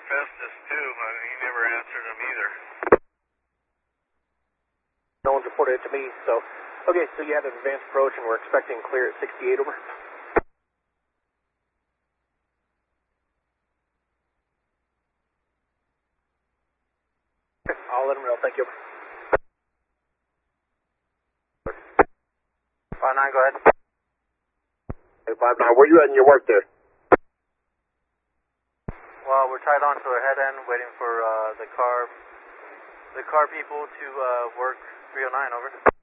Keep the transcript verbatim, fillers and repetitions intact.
Festus too, but he never answered them either. No one's reported it to me, so... Okay, so you had an advanced approach and we're expecting clear at sixty-eight, over. I'll let him know, thank you. five nine, go ahead. Hey, five nine, where you at in your work there? Well, we're tied on to a head end, waiting for uh, the car, the car people to uh, work three oh nine, over.